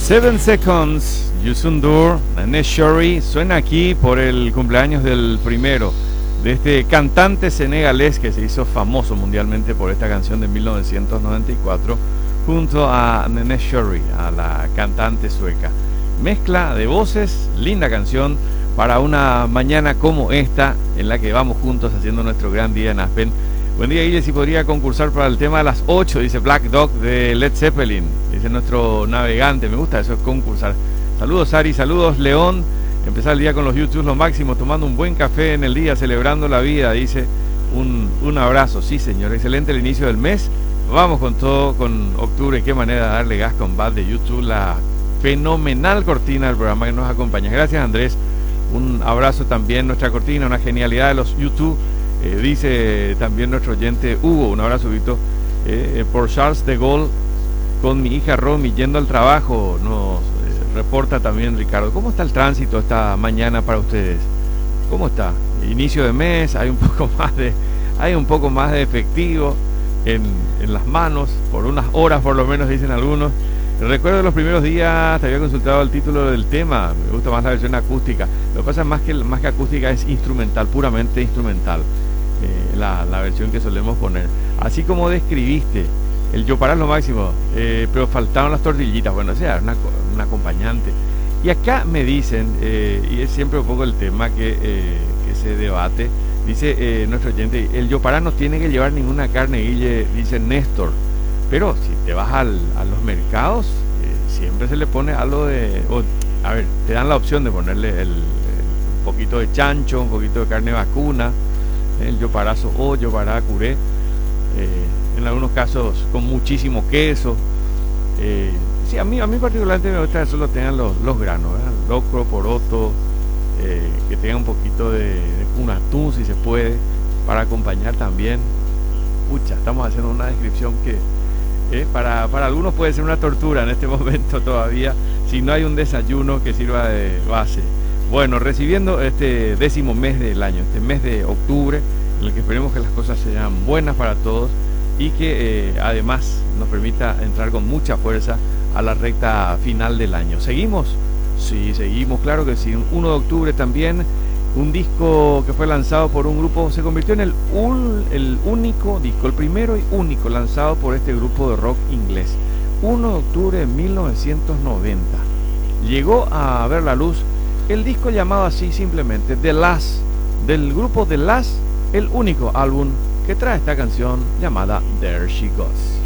Seven Seconds, Yusundur, Nene Shori, suena aquí por el cumpleaños del primero de este cantante senegalés que se hizo famoso mundialmente por esta canción de 1994 junto a Nene Shori, a la cantante sueca. Mezcla de voces, linda canción para una mañana como esta en la que vamos juntos haciendo nuestro gran día en Aspen. Buen día, Guille, si podría concursar para el tema de las 8, dice Black Dog de Led Zeppelin, dice nuestro navegante. Me gusta eso, es concursar. Saludos, Ari, saludos, León. Empezar el día con los YouTube lo máximo, tomando un buen café en el día, celebrando la vida, dice. Un abrazo, sí señor, excelente el inicio del mes. Vamos con todo, con octubre, qué manera de darle gas con Bad de YouTube, la fenomenal cortina del programa que nos acompaña. Gracias, Andrés, un abrazo también, nuestra cortina, una genialidad de los YouTube. Dice también nuestro oyente Hugo, un abrazo, Vito, por Charles de Gaulle, con mi hija Romy yendo al trabajo, nos reporta también Ricardo. ¿Cómo está el tránsito esta mañana para ustedes? ¿Cómo está? Inicio de mes, hay un poco más de efectivo en las manos, por unas horas por lo menos, dicen algunos. Recuerdo los primeros días, te había consultado el título del tema, me gusta más la versión acústica. Lo que pasa es más que acústica es instrumental, puramente instrumental. La versión que solemos poner, así como describiste el yo para lo máximo, pero faltaron las tortillitas. Bueno, o sea, un acompañante. Y acá me dicen, y es siempre un poco el tema que se debate, dice nuestro oyente, el yo para no tiene que llevar ninguna carne, Guille, dice Néstor, pero si te vas a los mercados, siempre se le pone algo de, a ver, te dan la opción de ponerle un poquito de chancho, un poquito de carne vacuna, el yoparazo o yopará curé, en algunos casos con muchísimo queso. Sí, a mí particularmente me gusta que solo tengan los granos, ¿verdad? Locro, poroto, que tenga un poquito de un atún si se puede, para acompañar también. Pucha, estamos haciendo una descripción que para algunos puede ser una tortura en este momento todavía, si no hay un desayuno que sirva de base. Bueno, recibiendo este 10º mes del año, este mes de octubre, en el que esperemos que las cosas sean buenas para todos y que además nos permita entrar con mucha fuerza a la recta final del año. ¿Seguimos? Sí, seguimos, claro que sí. 1 de octubre también, un disco que fue lanzado por un grupo, se convirtió en el único disco, el primero y único lanzado por este grupo de rock inglés. 1 de octubre de 1990. Llegó a ver la luz el disco llamado así simplemente The Last, del grupo The Last, el único álbum que trae esta canción llamada There She Goes.